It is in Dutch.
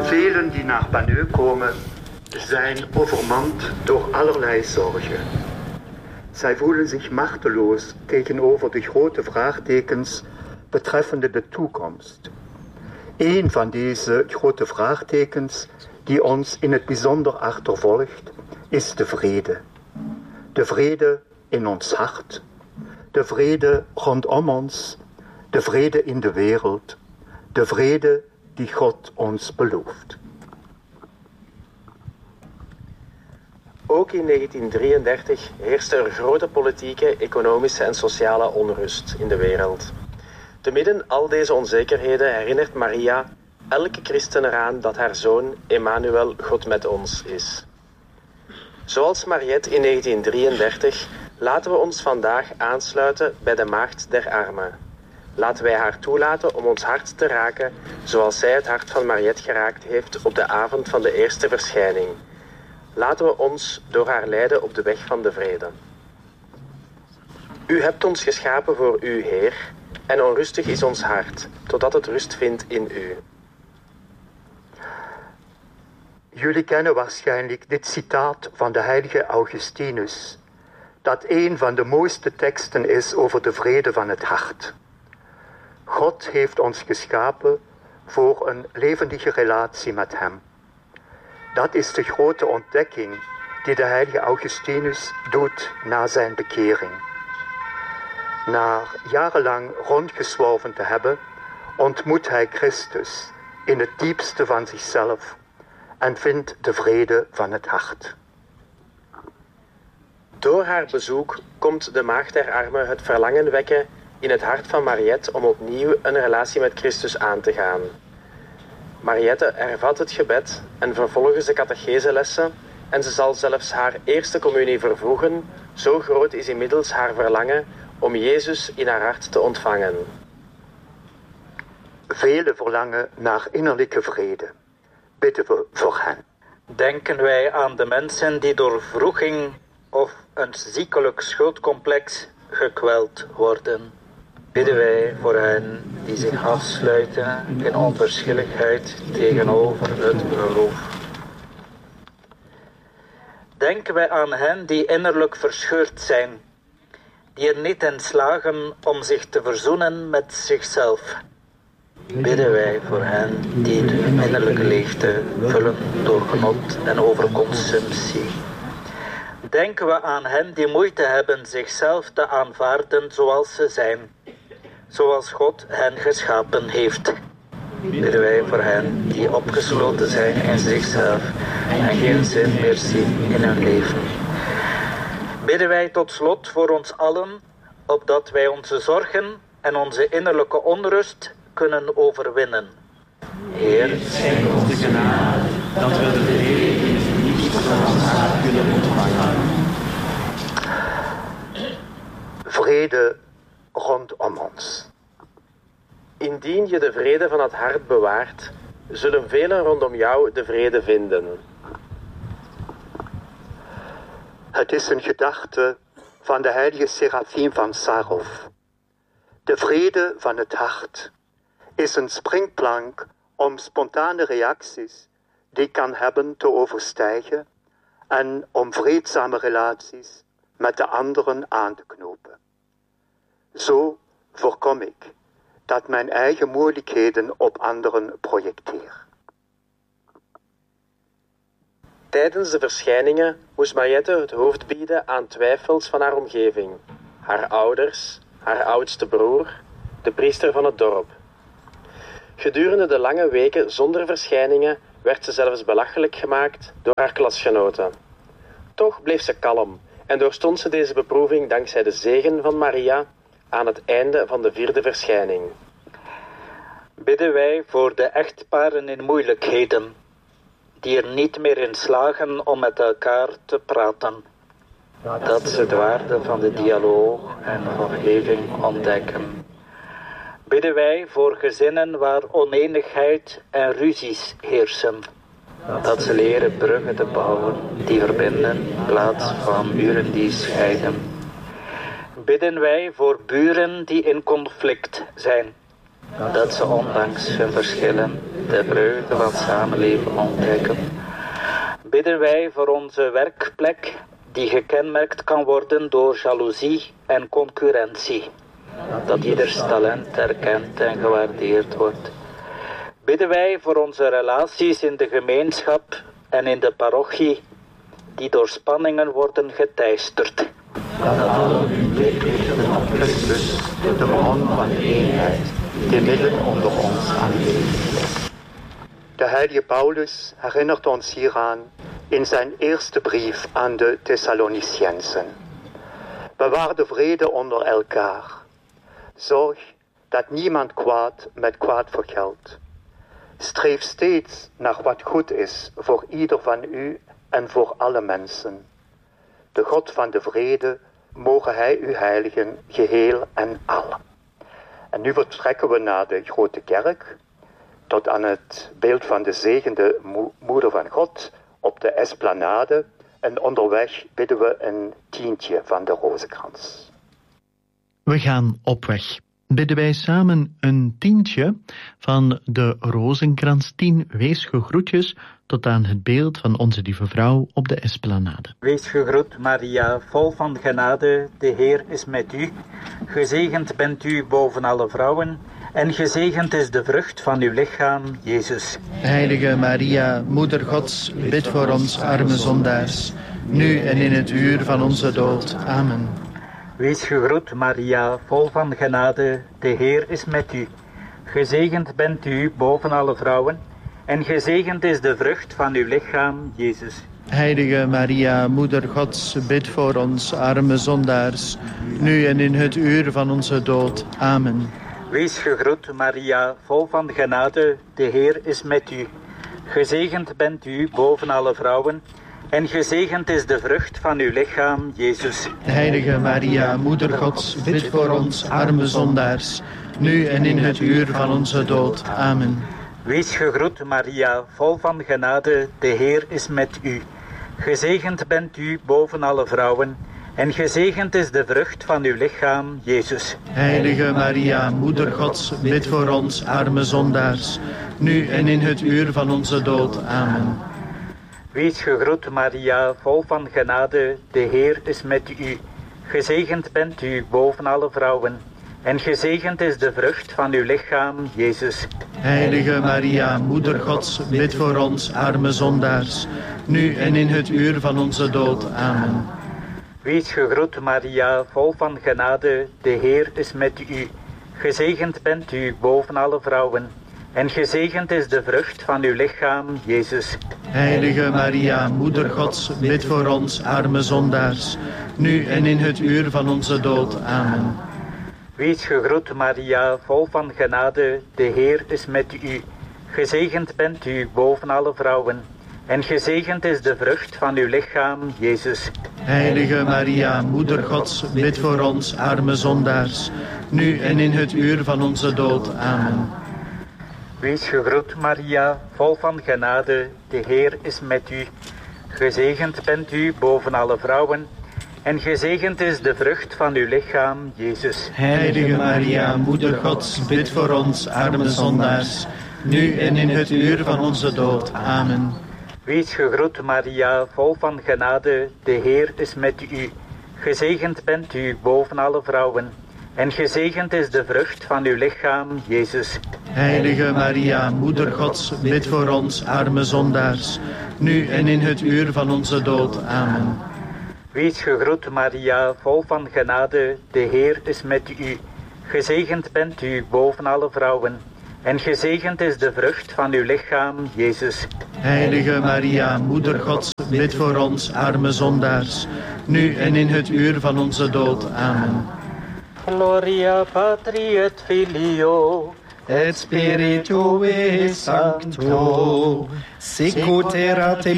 Velen die naar Banneux komen zijn overmand door allerlei zorgen. Zij voelen zich machteloos tegenover de grote vraagtekens betreffende de toekomst. Een van deze grote vraagtekens die ons in het bijzonder achtervolgt is de vrede. De vrede in ons hart, de vrede rondom ons, de vrede in de wereld, de vrede die God ons belooft. Ook in 1933 heerste er grote politieke, economische en sociale onrust in de wereld. Te midden al deze onzekerheden herinnert Maria elke christen eraan dat haar zoon Emmanuel God met ons is. Zoals Mariette in 1933 laten we ons vandaag aansluiten bij de Maagd der Armen. Laten wij haar toelaten om ons hart te raken zoals zij het hart van Mariette geraakt heeft op de avond van de eerste verschijning. Laten we ons door haar leiden op de weg van de vrede. U hebt ons geschapen voor u, Heer, en onrustig is ons hart, totdat het rust vindt in u. Jullie kennen waarschijnlijk dit citaat van de heilige Augustinus, dat een van de mooiste teksten is over de vrede van het hart. God heeft ons geschapen voor een levendige relatie met hem. Dat is de grote ontdekking die de heilige Augustinus doet na zijn bekering. Na jarenlang rondgezworven te hebben, ontmoet hij Christus in het diepste van zichzelf en vindt de vrede van het hart. Door haar bezoek komt de Maagd der Armen het verlangen wekken in het hart van Mariette om opnieuw een relatie met Christus aan te gaan. Mariette hervat het gebed en vervolgens de catecheselessen en ze zal zelfs haar eerste communie vervroegen, zo groot is inmiddels haar verlangen om Jezus in haar hart te ontvangen. Velen verlangen naar innerlijke vrede. Bidden we voor hen. Denken wij aan de mensen die door wroeging of een ziekelijk schuldcomplex gekweld worden. Bidden wij voor hen die zich afsluiten in onverschilligheid tegenover het geloof. Denken wij aan hen die innerlijk verscheurd zijn, die er niet in slagen om zich te verzoenen met zichzelf. Bidden wij voor hen die de innerlijke leegte vullen door genot en overconsumptie. Denken we aan hen die moeite hebben zichzelf te aanvaarden zoals ze zijn, zoals God hen geschapen heeft. Bidden wij voor hen die opgesloten zijn in zichzelf en geen zin meer zien in hun leven. Bidden wij tot slot voor ons allen, opdat wij onze zorgen en onze innerlijke onrust kunnen overwinnen. Heer, schenk ons de genade dat we de vrede niet van haar kunnen ontvangen. Vrede rondom ons. Indien je de vrede van het hart bewaart, zullen velen rondom jou de vrede vinden. Het is een gedachte van de heilige Serafim van Sarov. De vrede van het hart is een springplank om spontane reacties die kan hebben te overstijgen en om vreedzame relaties met de anderen aan te knopen. Zo voorkom ik dat mijn eigen moeilijkheden op anderen projecteer. Tijdens de verschijningen moest Mariette het hoofd bieden aan twijfels van haar omgeving. Haar ouders, haar oudste broer, de priester van het dorp. Gedurende de lange weken zonder verschijningen werd ze zelfs belachelijk gemaakt door haar klasgenoten. Toch bleef ze kalm en doorstond ze deze beproeving dankzij de zegen van Maria aan het einde van de 4e verschijning. Bidden wij voor de echtparen in moeilijkheden, die er niet meer in slagen om met elkaar te praten. Dat ze de waarde van de dialoog en vergeving ontdekken. Bidden wij voor gezinnen waar oneenigheid en ruzies heersen. Dat ze leren bruggen te bouwen die verbinden in plaats van muren die scheiden. Bidden wij voor buren die in conflict zijn. Dat ze ondanks hun verschillen de vreugde van samenleven ontdekken. Bidden wij voor onze werkplek, die gekenmerkt kan worden door jaloezie en concurrentie. Dat ieders talent erkend en gewaardeerd wordt. Bidden wij voor onze relaties in de gemeenschap en in de parochie, die door spanningen worden geteisterd. Dat allen hun blik richten op Christus, de bron van eenheid, die midden onder ons aanwezig is. De heilige Paulus herinnert ons hieraan in zijn eerste brief aan de Thessalonicensen. Bewaar de vrede onder elkaar. Zorg dat niemand kwaad met kwaad vergeldt. Streef steeds naar wat goed is voor ieder van u en voor alle mensen. De God van de vrede, mogen hij u heiligen, geheel en al. En nu vertrekken we naar de grote kerk, tot aan het beeld van de zegende moeder van God op de esplanade. En onderweg bidden we een tientje van de rozenkrans. We gaan op weg. Bidden wij samen een tientje van de rozenkrans, 10 weesgegroetjes tot aan het beeld van onze lieve vrouw op de esplanade. Wees gegroet, Maria, vol van genade, de Heer is met u. Gezegend bent u boven alle vrouwen, en gezegend is de vrucht van uw lichaam, Jezus. Heilige Maria, Moeder Gods, bid voor ons arme zondaars, nu en in het uur van onze dood. Amen. Wees gegroet, Maria, vol van genade, de Heer is met u. Gezegend bent u boven alle vrouwen, en gezegend is de vrucht van uw lichaam, Jezus. Heilige Maria, Moeder Gods, bid voor ons arme zondaars, nu en in het uur van onze dood. Amen. Wees gegroet, Maria, vol van genade, de Heer is met u. Gezegend bent u boven alle vrouwen, en gezegend is de vrucht van uw lichaam, Jezus. Heilige Maria, Moeder Gods, bid voor ons arme zondaars, nu en in het uur van onze dood. Amen. Wees gegroet, Maria, vol van genade, de Heer is met u. Gezegend bent u boven alle vrouwen, en gezegend is de vrucht van uw lichaam, Jezus. Heilige Maria, Moeder Gods, bid voor ons arme zondaars, nu en in het uur van onze dood. Amen. Wees gegroet, Maria, vol van genade, de Heer is met u. Gezegend bent u boven alle vrouwen, en gezegend is de vrucht van uw lichaam, Jezus. Heilige Maria, Moeder Gods, bid voor ons arme zondaars, nu en in het uur van onze dood. Amen. Wees gegroet, Maria, vol van genade, de Heer is met u. Gezegend bent u boven alle vrouwen, en gezegend is de vrucht van uw lichaam, Jezus. Heilige Maria, Moeder Gods, bid voor ons arme zondaars, nu en in het uur van onze dood. Amen. Wees gegroet, Maria, vol van genade, de Heer is met u. Gezegend bent u boven alle vrouwen, en gezegend is de vrucht van uw lichaam, Jezus. Heilige Maria, Moeder Gods, bid voor ons arme zondaars, nu en in het uur van onze dood. Amen. Wees gegroet, Maria, vol van genade, de Heer is met u. Gezegend bent u boven alle vrouwen, en gezegend is de vrucht van uw lichaam, Jezus. Heilige Maria, Moeder Gods, bid voor ons arme zondaars, nu en in het uur van onze dood. Amen. Wees gegroet, Maria, vol van genade, de Heer is met u. Gezegend bent u boven alle vrouwen, en gezegend is de vrucht van uw lichaam, Jezus. Heilige Maria, Moeder Gods, bid voor ons arme zondaars, nu en in het uur van onze dood. Amen. Wees gegroet, Maria, vol van genade, de Heer is met u. Gezegend bent u boven alle vrouwen, en gezegend is de vrucht van uw lichaam, Jezus. Heilige Maria, Moeder Gods, bid voor ons arme zondaars, nu en in het uur van onze dood. Amen. Gloria Patri et Filio, et Spiritui Sancto, sicut erat in